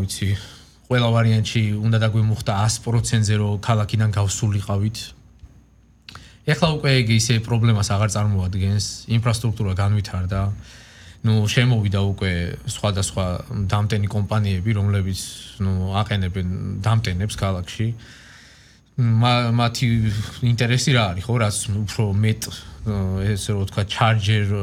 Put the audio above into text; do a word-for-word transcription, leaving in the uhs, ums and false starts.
ვიცი, ყველა ვარიანტში უნდა დაგვიმუხდა one hundred percent-ზე რომ ქალაქიდან გავსულიყავით. ეხლა უკვე ეგ ისე პრობლემას აღარ წარმოადგენს, ინფრასტრუქტურა განვითარდა. ნუ შემოვიდა უკვე სხვადასხვა დამტენი კომპანიები, რომლებიც ნუ აყენებენ დამტენებს ქალაქში. მათი ინტერესი რა არის, ხო, რაც უფრო მეტ ესე რომ ვთქვა, ჩარჯერ